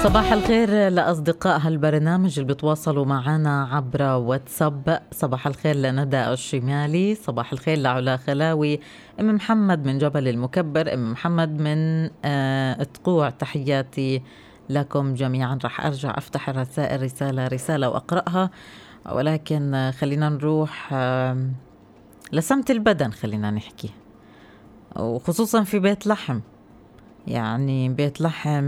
صباح الخير لأصدقاء هالبرنامج اللي بتواصلوا معنا عبر واتساب. صباح الخير لندى الشمالي، صباح الخير لعلا خلاوي، أم محمد من جبل المكبر، أم محمد من تقوع. تحياتي لكم جميعا. رح أرجع أفتح الرسائل رسالة وأقرأها، ولكن خلينا نروح لسمت البدن. خلينا نحكي وخصوصا في بيت لحم. يعني بيت لحم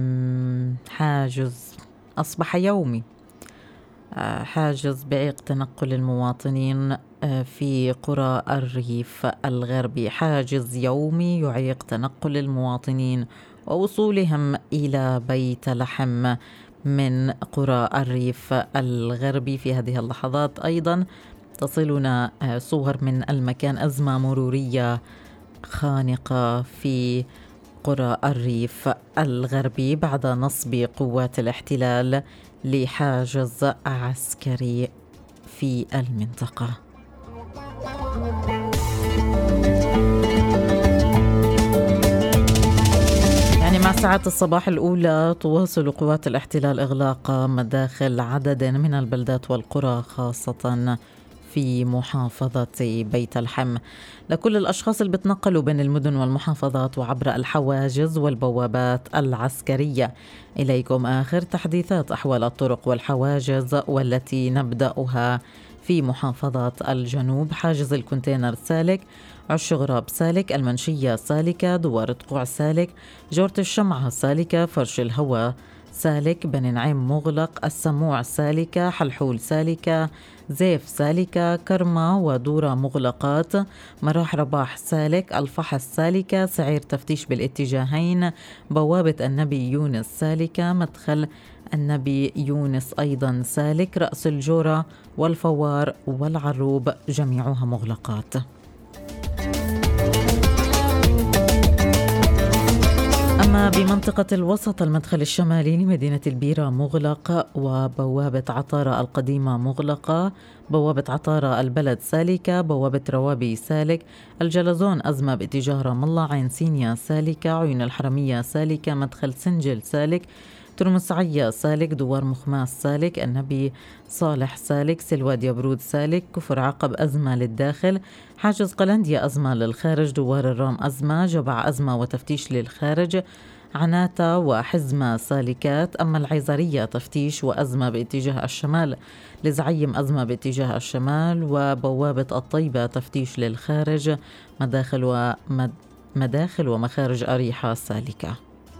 حاجز أصبح يومي، حاجز بعيق تنقل المواطنين في قرى الريف الغربي، حاجز يومي يعيق تنقل المواطنين ووصولهم إلى بيت لحم من قرى الريف الغربي. في هذه اللحظات أيضا تصلنا صور من المكان، أزمة مرورية خانقة في قرى الريف الغربي بعد نصب قوات الاحتلال لحاجز عسكري في المنطقة. يعني مع ساعات الصباح الأولى تواصل قوات الاحتلال إغلاق مداخل عدد من البلدات والقرى، خاصة في محافظة بيت لحم، لكل الأشخاص اللي بتنقلوا بين المدن والمحافظات وعبر الحواجز والبوابات العسكرية. إليكم آخر تحديثات أحوال الطرق والحواجز، والتي نبدأها في محافظات الجنوب: حاجز الكونتينر سالك، عش غراب سالك، المنشية سالكة، دوار تقوع سالك، جورة الشمعة سالكة، فرش الهواء سالك، بني نعيم مغلق، السموع سالكة، حلحول سالكة، زيف سالكة، كرمة ودورة مغلقات، مراح رباح سالك، الفحص سالكة، سعير تفتيش بالاتجاهين، بوابة النبي يونس سالكة، مدخل النبي يونس أيضا سالك، رأس الجورة والفوار والعروب جميعها مغلقات. أما بمنطقة الوسط المدخل الشمالي لمدينة البيرة مغلق، وبوابة عطارة القديمة مغلقة، بوابة عطارة البلد سالكة، بوابة روابي سالك، الجلزون أزمة باتجاه رام الله، عين سينيا سالكة، عيون الحرمية سالكة، مدخل سنجل سالك، ترمسعية سالك، دوار مخماس سالك، النبي صالح سالك، سلواد يبرود سالك، كفر عقب أزمة للداخل، حاجز قلندية أزمة للخارج، دوار الرام أزمة، جبع أزمة وتفتيش للخارج، عناتة وحزمة سالكات. أما العيزرية تفتيش وأزمة باتجاه الشمال، لزعيم أزمة باتجاه الشمال، وبوابة الطيبة تفتيش للخارج، مداخل ومخارج أريحة سالكة.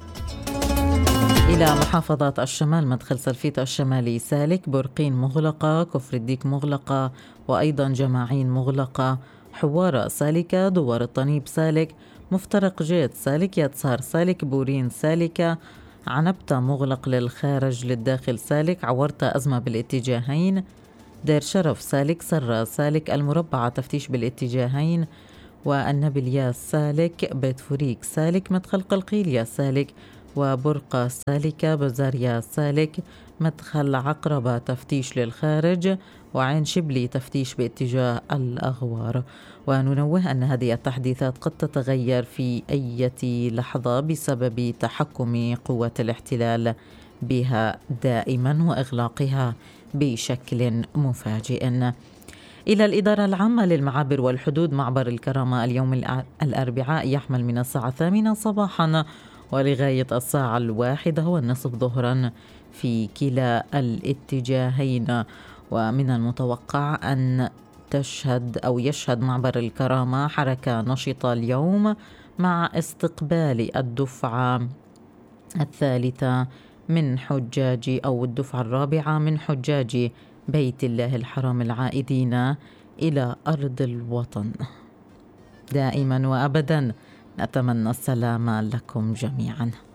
إلى محافظات الشمال: مدخل سلفيت الشمالي سالك، برقين مغلقة، كفر الديك مغلقة، وأيضا جماعين مغلقة، حوارة سالكة، دوار الطنيب سالك، مفترق جيت سالك، يتسار سالك، بورين سالكة، عنبتة مغلق للخارج، للداخل سالك، عورتة أزمة بالاتجاهين، دير شرف سالك، سرة سالك، المربعة تفتيش بالاتجاهين، والنبلياس سالك، بيت فريق سالك، مدخل قلقيلية سالك، وبرقة سالكة، بزاريا سالك، مدخل عقربة تفتيش للخارج، وعين شبلي تفتيش باتجاه الأغوار. وننوه أن هذه التحديثات قد تتغير في أي لحظة بسبب تحكم قوة الاحتلال بها دائما وإغلاقها بشكل مفاجئ. إلى الإدارة العامة للمعابر والحدود: معبر الكرامة اليوم الأربعاء يحمل من الساعة 8 صباحا ولغاية الساعة 1:15 ظهرا في كلا الاتجاهين. ومن المتوقع أن يشهد معبر الكرامة حركة نشطة اليوم، مع استقبال الدفعة الثالثة من حجاج، أو الدفعة الرابعة من حجاج بيت الله الحرام العائدين إلى أرض الوطن. دائما وأبدا نتمنى السلام لكم جميعا.